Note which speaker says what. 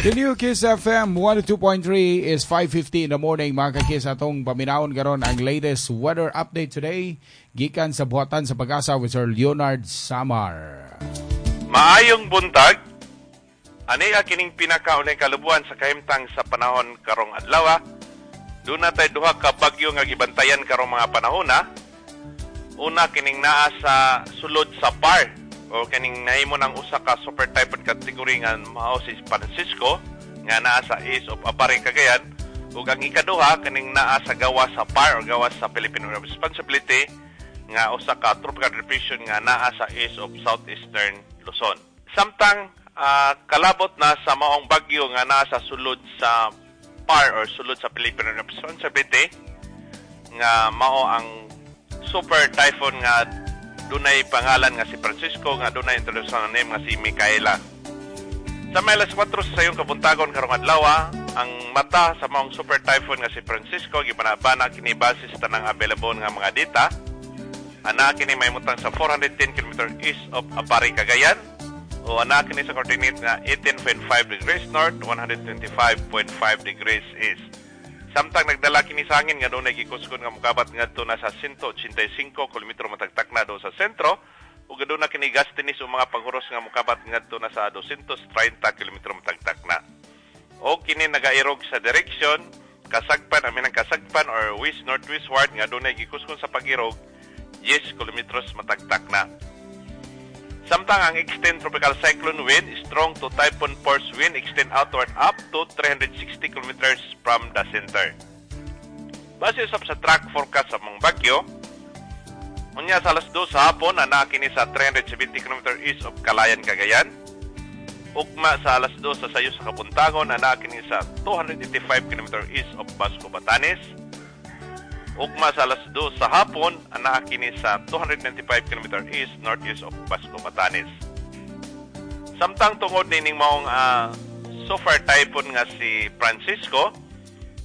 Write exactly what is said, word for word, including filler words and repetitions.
Speaker 1: The new Kiss F M one oh two point three is five fifty in the morning. Mga ka-Kiss, atong paminahon karon ang latest weather update today. Gikan sa buhatan sa pag-asa with Sir Leonard Samar.
Speaker 2: Maayong buntag. Ani kining pinakaunay kalubuan sa kahimtang sa panahon karong adlaw. Doon natay duha ka bagyo nga gibantayan karong mga panahona. Una kining naa sa sulod sa Par o kaning nahimo ng usa ka super typhoon category nga mao si Francisco nga naa sa east of Apari, Cagayan, ug ang ikaduha kaning naa sa gawas sa Par o gawas sa Philippine Responsibility nga usa ka tropical depression nga naa sa east of southeastern Luzon. Samtang uh, kalabot na sa maong bagyo nga naa sa sulod sa Par or sulod sa Philippine Responsibility nga mao ang super typhoon nga dunay pangalan nga si Francisco nga dunay international name nga si Micaela. Sa may alas kwatro sa sayong kabuntagon karong adlaw, ang mata sa maong super typhoon nga si Francisco gibanabana kini base sa tanang available nga mga data. Ana kini may mutang sa four hundred ten kilometers east of Apari, Cagayan, o ana kini sa coordinate nga eighteen point five degrees north, one hundred twenty-five point five degrees east. Samtang nagdala kini sa hangin nga doon nagikuskon nga mukabat ngadto na sa one hundred eighty-five kilometers matagtak na do sa sentro ug doon na kini gastinis o mga paghuros nga mukabat ngadto na sa two hundred thirty kilometers matagtak na. O kini nagairog sa direksyon kasagpan amin ang kasagpan or west northwestward nga doon nagikuskon sa pagirog ten kilometers matagtak na. Samtang ang extend tropical cyclone wind, strong to typhoon force wind, extend outward up to three hundred sixty kilometers from the center. Base usab sa track forecast sa mga bagyo, unya sa alas dos sa hapon, ana kini sa three hundred seventy kilometers east of Calayan, Cagayan. Ugma sa alas dos sa sayo sa kabuntagon, ana kini sa two hundred eighty-five kilometers east of Basco, Batanes. Ugma sa alas dos sa hapon, ana kini sa two hundred ninety-five kilometers east northeast of Basco, Batanes. Samtang tungod nining maong uh, super typhoon nga si Francisco,